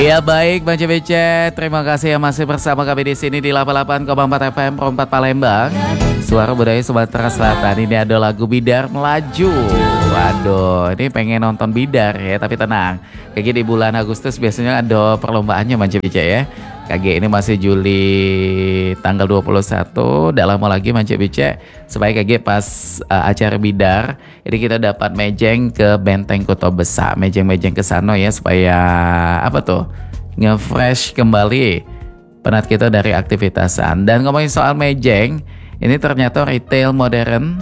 Ya baik Bang CBC, terima kasih yang masih bersama kami di sini di 88,4 FM Pro 4 Palembang. Suara budaya Sumatera Selatan. Ini ada lagu Bidar Melaju. Waduh, ini pengen nonton Bidar ya, tapi tenang. Kayak di bulan Agustus biasanya ada perlombaannya Bang CBC ya. KG ini masih Juli tanggal 21. Udah lama lagi Bang CBC. Supaya KG pas acara Bidar, ini kita dapat mejeng ke Benteng Kota Besar. Mejeng-mejeng ke sana ya supaya apa tuh? Nge-fresh kembali penat kita dari aktivitasan. Dan ngomongin soal mejeng, ini ternyata retail modern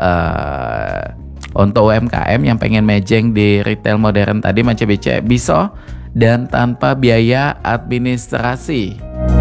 untuk UMKM yang pengen mejeng di retail modern tadi Bang CBC bisa dan tanpa biaya administrasi.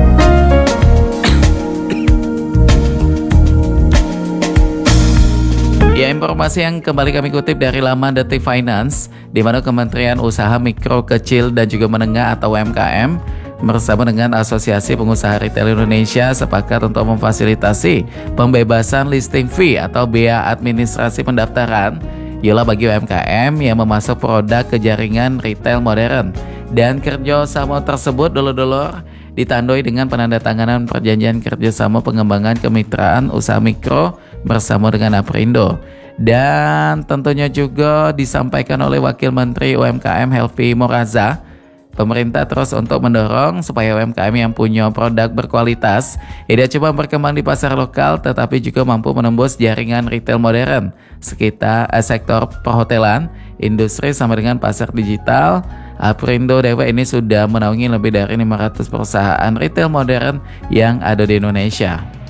Ya, informasi yang kembali kami kutip dari laman Detik Finance, di mana Kementerian Usaha Mikro, Kecil dan juga Menengah atau UMKM bersama dengan Asosiasi Pengusaha Retail Indonesia sepakat untuk memfasilitasi pembebasan listing fee atau bea administrasi pendaftaran ialah bagi UMKM yang memasuk produk ke jaringan retail modern. Dan kerjasama tersebut dulur-dulur ditandai dengan penandatanganan perjanjian kerjasama pengembangan kemitraan usaha mikro bersama dengan Aprindo. Dan tentunya juga disampaikan oleh Wakil Menteri UMKM Helvi Moraza, pemerintah terus untuk mendorong supaya UMKM yang punya produk berkualitas tidak cuma berkembang di pasar lokal tetapi juga mampu menembus jaringan retail modern sekitar sektor perhotelan, industri sama dengan pasar digital. Aprindo Dewa ini sudah menaungi lebih dari 500 perusahaan retail modern yang ada di Indonesia.